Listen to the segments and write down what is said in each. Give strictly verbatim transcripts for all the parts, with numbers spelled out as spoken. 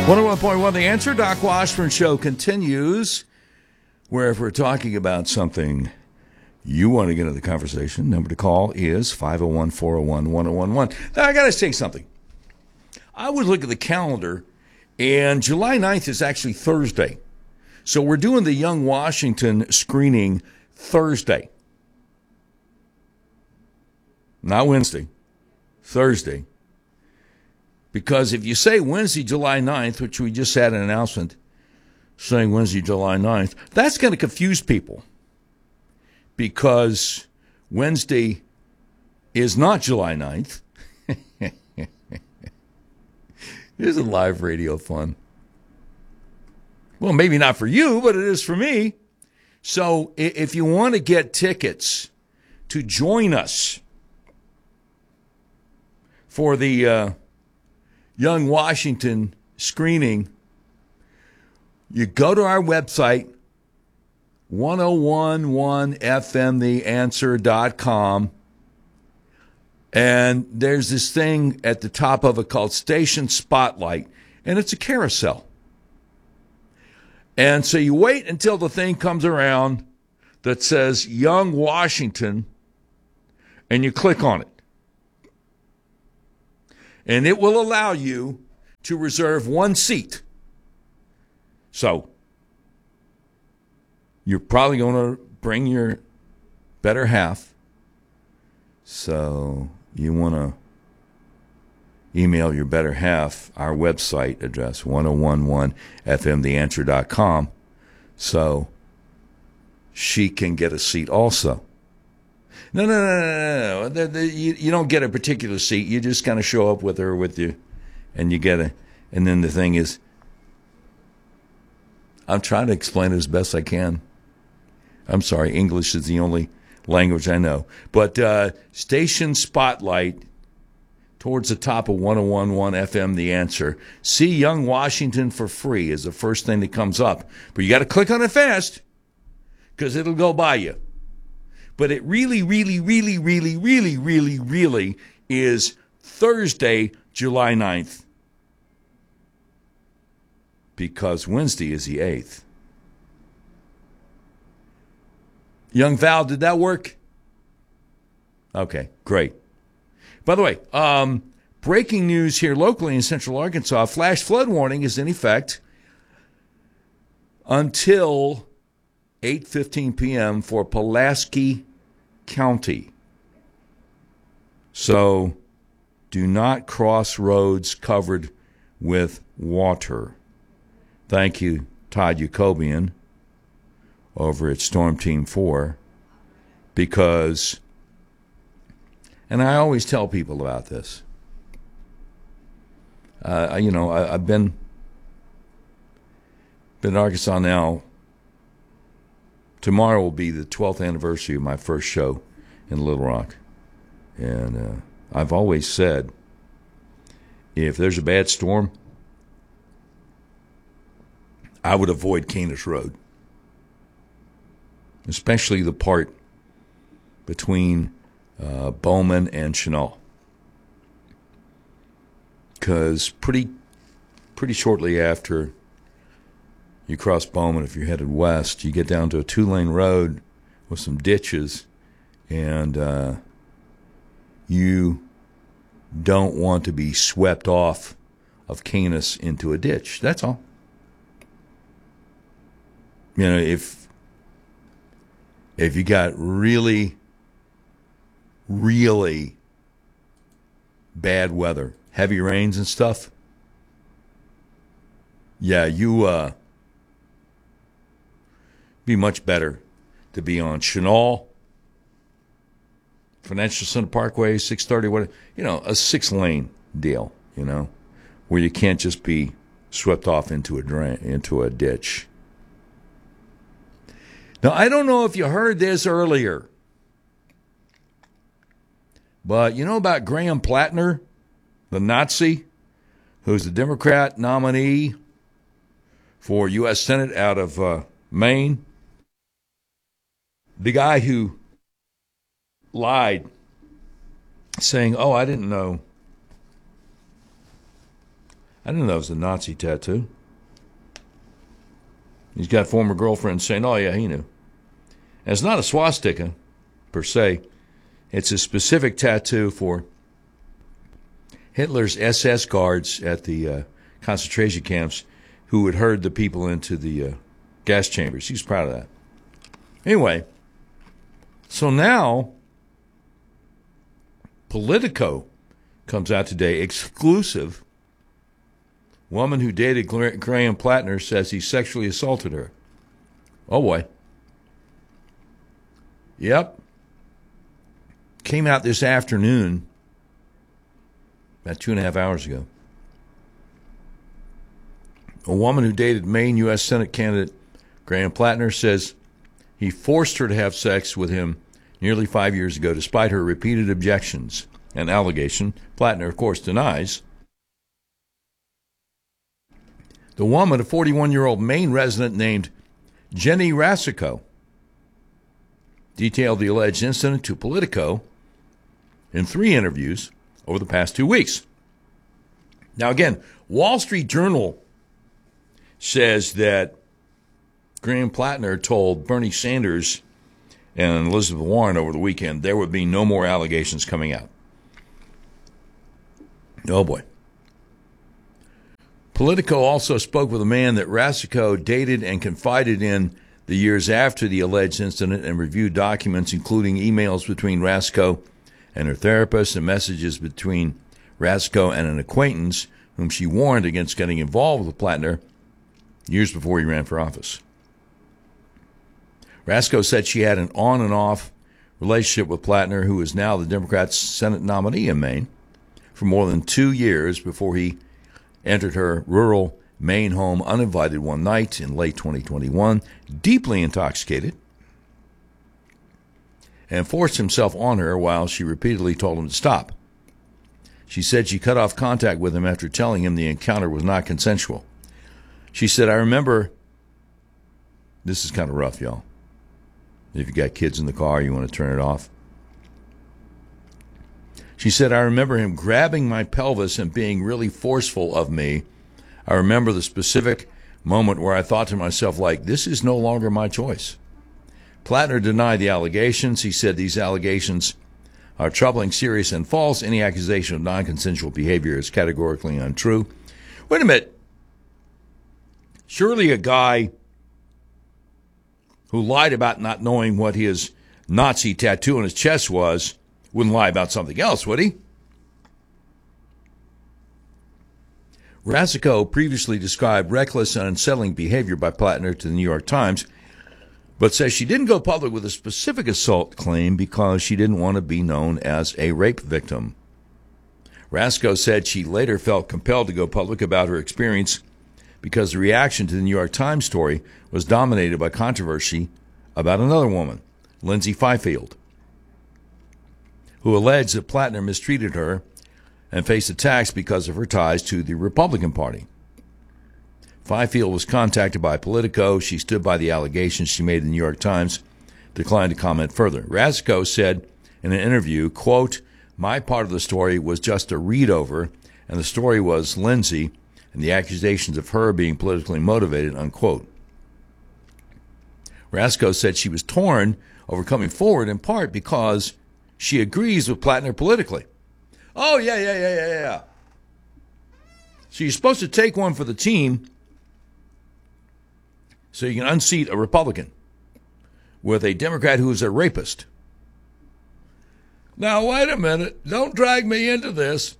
one oh one point one The Answer. Doc Washburn Show continues. Where if we're talking about something you want to get into the conversation, number to call is five oh one, four oh one, one oh one one. Now, I got to say something. I would look at the calendar, and July ninth is actually Thursday. So we're doing the Young Washington screening Thursday. Not Wednesday. Thursday. Because if you say Wednesday, July ninth, which we just had an announcement saying Wednesday, July ninth, that's going to confuse people. Because Wednesday is not July ninth. Here's a live radio fun. Well, maybe not for you, but it is for me. So if you want to get tickets to join us for the uh, Young Washington screening, you go to our website, ten eleven F M the answer dot com, and there's this thing at the top of it called Station Spotlight, and it's a carousel. And so you wait until the thing comes around that says Young Washington, and you click on it. And it will allow you to reserve one seat. So you're probably going to bring your better half. So you want to email your better half our website address, ten eleven F M the answer dot com, so she can get a seat also. No, no, no, no, no. The, the, you, you don't get a particular seat. You just kind of show up with her, with you, and you get a. And then the thing is, I'm trying to explain it as best I can. I'm sorry, English is the only language I know. But uh, Station Spotlight, towards the top of ten eleven F M The Answer. See Young Washington for free is the first thing that comes up. But you got to click on it fast, because it'll go by you. But it really, really, really, really, really, really, really is Thursday, July ninth. Because Wednesday is the eighth. Young Val, did that work? Okay, great. By the way, um, breaking news here locally in Central Arkansas, flash flood warning is in effect until eight fifteen p.m. for Pulaski County. So do not cross roads covered with water. Thank you, Todd Jacobian over at Storm Team four, because, and I always tell people about this, uh, you know, I, I've been, been in Arkansas now. Tomorrow will be the twelfth anniversary of my first show in Little Rock. And uh, I've always said, if there's a bad storm, I would avoid Canis Road, especially the part between uh, Bowman and Chenal. Because pretty, pretty shortly after you cross Bowman, if you're headed west, you get down to a two-lane road with some ditches, and uh, you don't want to be swept off of Canis into a ditch. That's all. You know, if if you got really, really bad weather, heavy rains and stuff, yeah, you uh, be much better to be on Chenal, Financial Center Parkway, six thirty, what, you know, a six-lane deal, you know, where you can't just be swept off into a drain, into a ditch. Now, I don't know if you heard this earlier, but you know about Graham Plattner, the Nazi, who's the Democrat nominee for U S Senate out of uh, Maine? The guy who lied, saying, oh, I didn't know I didn't know it was a Nazi tattoo. He's got former girlfriends saying, oh, yeah, he knew. And it's not a swastika, per se. It's a specific tattoo for Hitler's S S guards at the uh, concentration camps who had herd the people into the uh, gas chambers. He's proud of that. Anyway, so now Politico comes out today, exclusive. Woman who dated Graham Plattner says he sexually assaulted her. Oh, boy. Yep. Came out this afternoon, about two and a half hours ago. A woman who dated Maine U S Senate candidate Graham Plattner says he forced her to have sex with him nearly five years ago, despite her repeated objections and allegation. Plattner, of course, denies. The woman, a forty-one-year-old Maine resident named Jenny Rasico, detailed the alleged incident to Politico in three interviews over the past two weeks. Now, again, Wall Street Journal says that Graham Plattner told Bernie Sanders and Elizabeth Warren over the weekend there would be no more allegations coming out. Oh, boy. Politico also spoke with a man that Rasico dated and confided in the years after the alleged incident and reviewed documents, including emails between Rasico and her therapist and messages between Rasico and an acquaintance whom she warned against getting involved with Plattner years before he ran for office. Rasico said she had an on and off relationship with Plattner, who is now the Democrats' Senate nominee in Maine, for more than two years before he entered her rural Maine home uninvited one night in late twenty twenty-one, deeply intoxicated, and forced himself on her while she repeatedly told him to stop. She said she cut off contact with him after telling him the encounter was not consensual. She said, I remember, this is kind of rough, y'all. If you got kids in the car, you want to turn it off. She said, I remember him grabbing my pelvis and being really forceful of me. I remember the specific moment where I thought to myself, like, this is no longer my choice. Plattner denied the allegations. He said these allegations are troubling, serious, and false. Any accusation of non-consensual behavior is categorically untrue. Wait a minute. Surely a guy who lied about not knowing what his Nazi tattoo on his chest was wouldn't lie about something else, would he? Rasico previously described reckless and unsettling behavior by Plattner to the New York Times, but says she didn't go public with a specific assault claim because she didn't want to be known as a rape victim. Rasico said she later felt compelled to go public about her experience because the reaction to the New York Times story was dominated by controversy about another woman, Lindsay Fifield, who alleged that Plattner mistreated her and faced attacks because of her ties to the Republican Party. Fifield was contacted by Politico. She stood by the allegations she made in the New York Times, declined to comment further. Rasico said in an interview, quote, my part of the story was just a read-over, and the story was Lindsay and the accusations of her being politically motivated, unquote. Rasico said she was torn over coming forward in part because she agrees with Plattner politically. Oh, yeah, yeah, yeah, yeah, yeah. So you're supposed to take one for the team so you can unseat a Republican with a Democrat who is a rapist. Now, wait a minute. Don't drag me into this.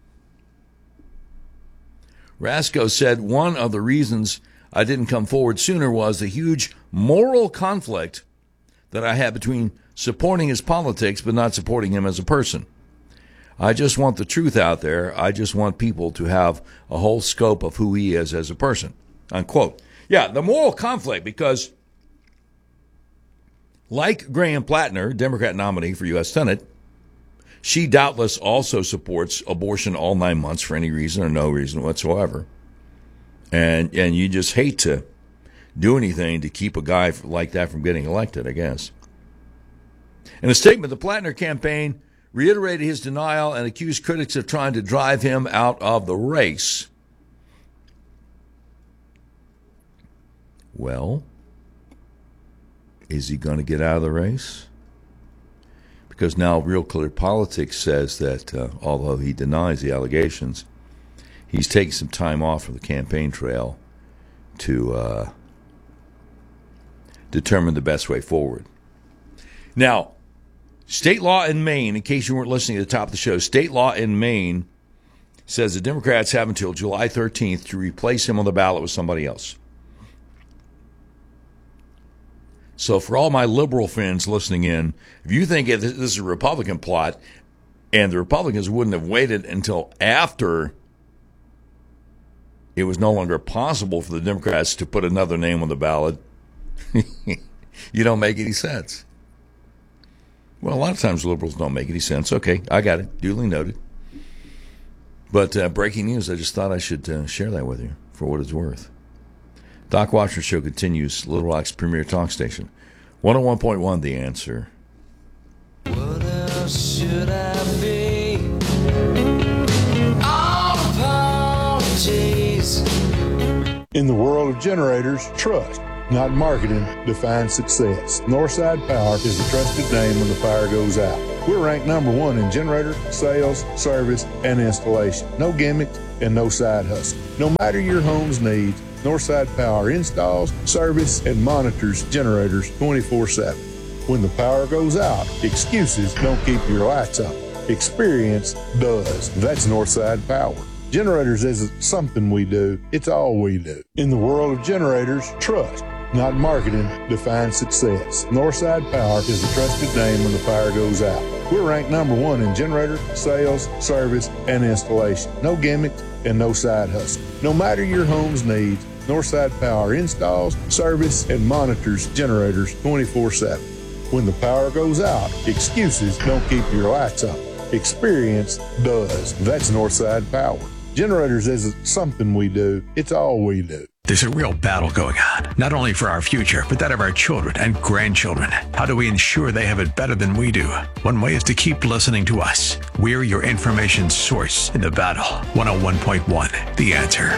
Rasico said one of the reasons I didn't come forward sooner was the huge moral conflict that I had between supporting his politics but not supporting him as a person. I just want the truth out there. I just want people to have a whole scope of who he is as a person, unquote. Yeah, the moral conflict, because like Graham Plattner, Democrat nominee for U S Senate, she doubtless also supports abortion all nine months for any reason or no reason whatsoever. And and you just hate to do anything to keep a guy like that from getting elected, I guess. In a statement, the Plattner campaign reiterated his denial and accused critics of trying to drive him out of the race. Well, is he going to get out of the race? Because now Real Clear Politics says that, uh, although he denies the allegations, he's taking some time off from the campaign trail to uh, determine the best way forward. Now, state law in Maine, in case you weren't listening at the top of the show, state law in Maine says the Democrats have until July thirteenth to replace him on the ballot with somebody else. So for all my liberal friends listening in, if you think this is a Republican plot and the Republicans wouldn't have waited until after it was no longer possible for the Democrats to put another name on the ballot, you don't make any sense. Well, a lot of times liberals don't make any sense. Okay, I got it. Duly noted. But uh, breaking news, I just thought I should uh, share that with you for what it's worth. Doc Washington Show continues, Little Rock's premier talk station. one oh one point one, The Answer. What else should I be? All apologies. In the world of generators, trust, not marketing, defines success. Northside Power is the trusted name when the power goes out. We're ranked number one in generator, sales, service, and installation. No gimmicks and no side hustle. No matter your home's needs, Northside Power installs, service, and monitors generators twenty-four seven. When the power goes out, excuses don't keep your lights on. Experience does. That's Northside Power. Generators isn't something we do, it's all we do. In the world of generators, trust, not marketing, defines success. Northside Power is the trusted name when the power goes out. We're ranked number one in generator, sales, service, and installation. No gimmicks and no side hustle. No matter your home's needs, Northside Power installs, service, and monitors generators twenty-four seven. When the power goes out, excuses don't keep your lights on. Experience does. That's Northside Power. Generators isn't something we do, it's all we do. There's a real battle going on, not only for our future, but that of our children and grandchildren. How do we ensure they have it better than we do? One way is to keep listening to us. We're your information source in the battle. one oh one point one, The Answer.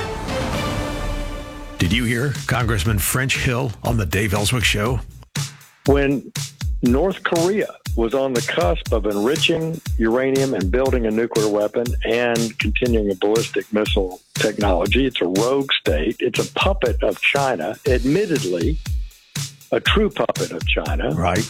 Did you hear Congressman French Hill on the Dave Ellswick Show? When North Korea was on the cusp of enriching uranium and building a nuclear weapon and continuing a ballistic missile technology, it's a rogue state. It's a puppet of China, admittedly, a true puppet of China. Right.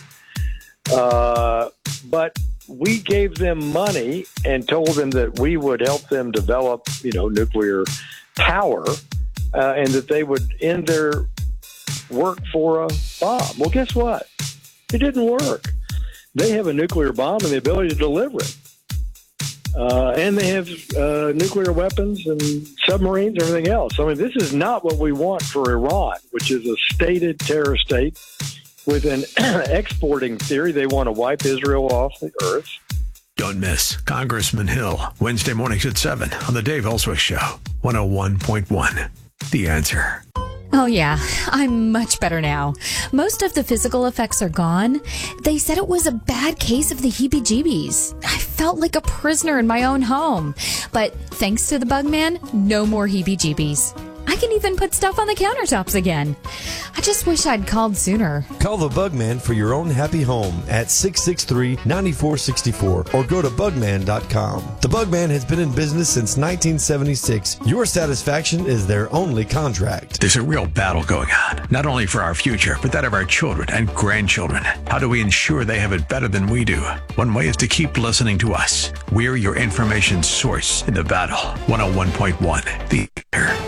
Uh, but we gave them money and told them that we would help them develop, you know, nuclear power, uh, and that they would end their work for a bomb. Well, guess what? It didn't work. They have a nuclear bomb and the ability to deliver it. Uh, and they have uh, nuclear weapons and submarines and everything else. I mean, this is not what we want for Iran, which is a stated terror state with an exporting theory. They want to wipe Israel off the earth. Don't miss Congressman Hill, Wednesday mornings at seven on the Dave Ellswick Show, one oh one point one, The Answer. Oh, yeah, I'm much better now. Most of the physical effects are gone. They said it was a bad case of the heebie-jeebies. I felt like a prisoner in my own home. But thanks to the Bugman, no more heebie-jeebies. I can even put stuff on the countertops again. I just wish I'd called sooner. Call the Bugman for your own happy home at six six three, nine four six four or go to bugman dot com. The Bugman has been in business since nineteen seventy-six. Your satisfaction is their only contract. There's a real battle going on, not only for our future, but that of our children and grandchildren. How do we ensure they have it better than we do? One way is to keep listening to us. We're your information source in the battle. one oh one point one, The Answer.